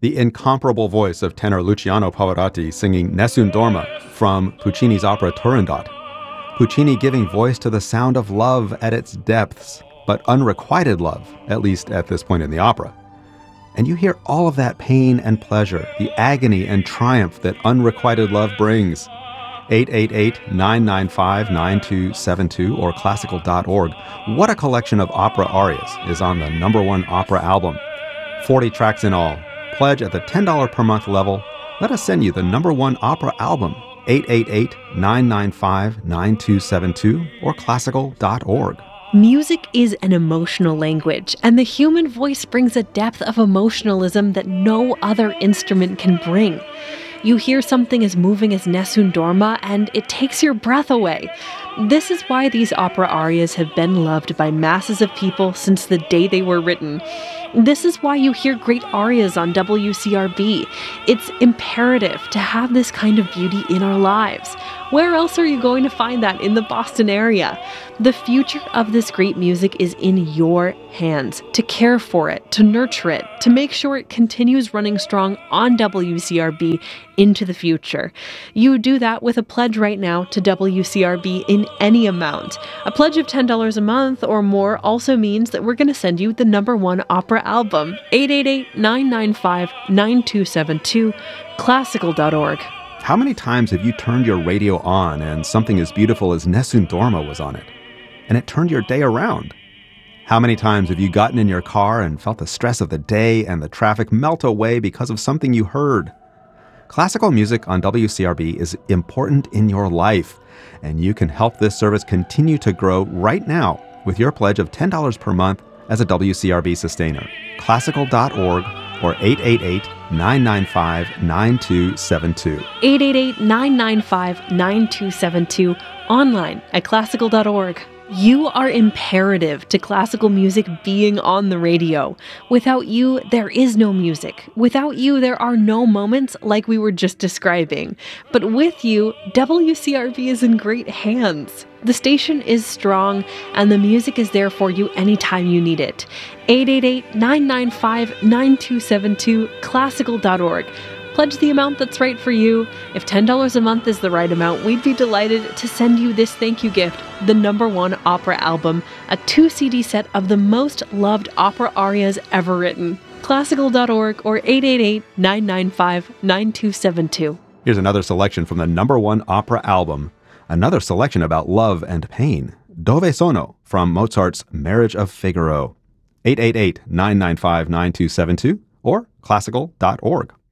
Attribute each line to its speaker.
Speaker 1: The incomparable voice of tenor Luciano Pavarotti singing Nessun Dorma from Puccini's opera Turandot. Puccini giving voice to the sound of love at its depths, but unrequited love, at least at this point in the opera. And you hear all of that pain and pleasure, the agony and triumph that unrequited love brings. 888-995-9272 or classical.org. What a collection of opera arias is on the #1 opera album. 40 tracks in all. Pledge at the $10 per month level. Let us send you the #1 opera album. 888-995-9272 or classical.org.
Speaker 2: Music is an emotional language, and the human voice brings a depth of emotionalism that no other instrument can bring. You hear something as moving as Nessun Dorma, and it takes your breath away. This is why these opera arias have been loved by masses of people since the day they were written. This is why you hear great arias on WCRB. It's imperative to have this kind of beauty in our lives. Where else are you going to find that in the Boston area? The future of this great music is in your hands, to care for it, to nurture it, to make sure it continues running strong on WCRB into the future. You do that with a pledge right now to WCRB in any amount. A pledge of $10 a month or more also means that we're going to send you the #1 opera album. 888-995-9272, classical.org.
Speaker 1: How many times have you turned your radio on and something as beautiful as Nessun Dorma was on it, and it turned your day around? How many times have you gotten in your car and felt the stress of the day and the traffic melt away because of something you heard? Classical music on WCRB is important in your life, and you can help this service continue to grow right now with your pledge of $10 per month as a WCRB sustainer. Classical.org or 888-995-9272.
Speaker 2: 888-995-9272, online at classical.org. You are imperative to classical music being on the radio. Without you, there is no music. Without you, there are no moments like we were just describing. But with you, WCRB is in great hands. The station is strong, and the music is there for you anytime you need it. 888-995-9272, classical.org. Pledge the amount that's right for you. If $10 a month is the right amount, we'd be delighted to send you this thank you gift, the #1 opera album, a 2-CD set of the most loved opera arias ever written. Classical.org or 888-995-9272.
Speaker 1: Here's another selection from the #1 opera album, another selection about love and pain. Dove Sono from Mozart's Marriage of Figaro. 888-995-9272 or classical.org.